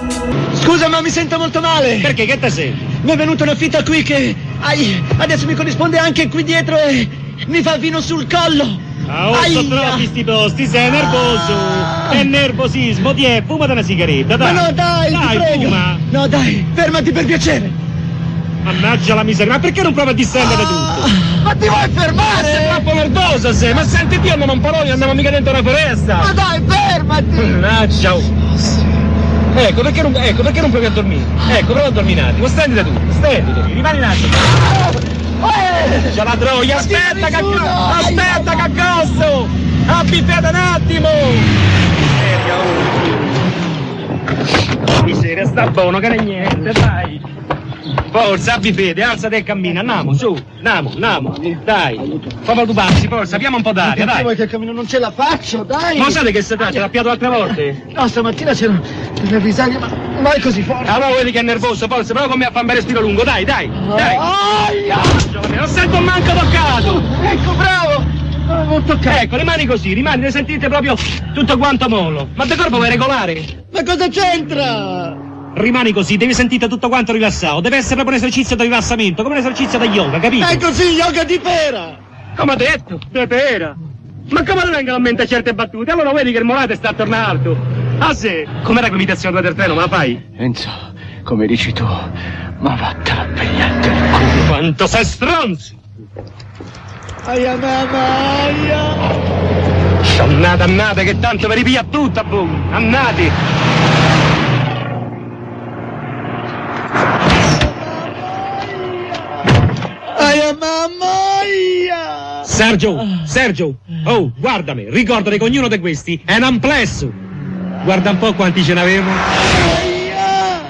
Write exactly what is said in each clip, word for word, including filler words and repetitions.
Scusa, ma mi sento molto male. Perché? Che te senti? Mi è venuta una fitta qui che... Ai, adesso mi corrisponde anche qui dietro e... mi fa vino sul collo. Ah, oh, sono troppi sti posti, sei nervoso. Ah. È nervosismo, ti è, fumate una sigaretta, dai. Ma no, dai, dai, ti prego. fuma. No, dai, fermati per piacere. Mannaggia la miseria, ma perché non provi a distendere Ah. tutto? Ma ti vuoi fermare? Sei troppo nervoso, sei. Ma senti, Dio, andiamo in Polonia, andiamo mica dentro una foresta. Ma dai, fermati. Mannaggia. Ecco, perché non, ecco, perché non provi a dormire? Ecco, prova a dormire un attimo, stenditi tu, stenditi, rimani un attimo. Eh. C'è la troia, aspetta che aspetta che accosto! Abbi fede un attimo! Miseria, miseria, sta buono che ne niente, dai! Forza, abbi fede, alzati e cammina, andiamo, su, andiamo, andiamo, dai! Fammi due passi, forza, abbiamo un po' d'aria, dai! Vuoi che il cammino non ce la faccio, dai! Ma sai che si tratta? L'ha piato altre volte? No, stamattina c'erano delle risalie, ma mai così forte! Allora vedi che è nervoso, forza, prova con me a fare un bel respiro lungo, dai, dai, dai! Aia! Non sento manco toccato! Ecco, bravo! Non toccare! Ecco, rimani così, rimani, ne sentite proprio tutto quanto molo. Ma te corpo vuoi regolare? Ma cosa c'entra? Rimani così, devi sentire tutto quanto rilassato. Deve essere proprio un esercizio di rilassamento, come un esercizio da yoga, capito? È così, yoga di pera! Come ha detto? Di pera. Ma come ti vengono a mente certe battute? Allora vedi che il morale sta tornando. Ah sì? Com'era quell'imitazione del treno, me la fai? Enzo, come dici tu, ma vattene a pigliarti il culo. Quanto sei stronzo! Aia mamma, aia! Annate, annate, che tanto vi ripia tutta, boom! Annati! Aia mamma, aia! Sergio, Sergio, oh, guardami, ricordati che ognuno di questi è un amplesso. Guarda un po' quanti ce n'avevo. Aia!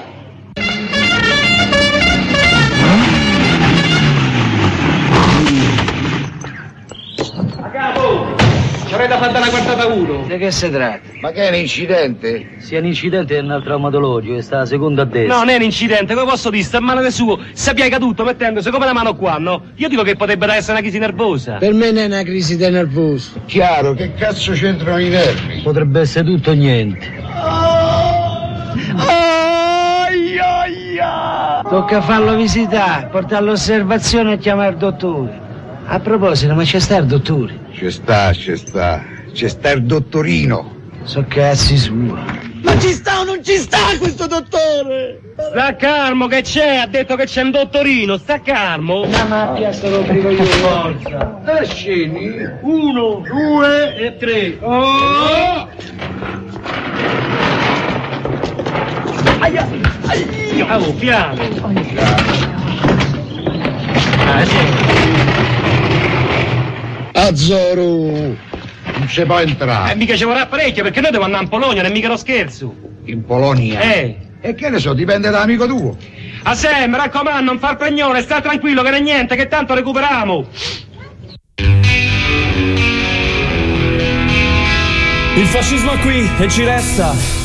A capo! Ci avrei da fare una quartata uno. Di che si tratta? Ma che è un incidente? Sia un incidente è un traumatologico, sta a seconda a destra. No, non è un incidente, come posso dire, sta a mano del suo, si piega tutto mettendosi come la mano qua, no? Io dico che potrebbe essere una crisi nervosa. Per me non è una crisi di nervoso. Chiaro, che cazzo c'entrano i nervi? Potrebbe essere tutto o niente. Aia, aia! Tocca farlo visitare, portare all'osservazione e chiamare il dottore. A proposito, ma c'è sta il dottore? Ci sta, ci sta. C'è sta il dottorino. So cazzi sua. Ma ci sta o non ci sta questo dottore? Sta calmo, che c'è? Ha detto che c'è un dottorino, sta calmo. Ma ma piazza lo dico io, forza. Da sceni. Uno, due e tre. Oh! Aia, aia! Oh, piano. Ah, sì. Azzoro. Non ci può Eh, entrare. mica ci vorrà parecchio, perché noi dobbiamo andare in Polonia, non è mica lo scherzo. In Polonia. Eh. E che ne so, dipende dall'amico tuo. A sé, mi raccomando, non far pregnone, sta tranquillo che non è niente, che tanto recuperiamo. Il fascismo è qui e ci resta.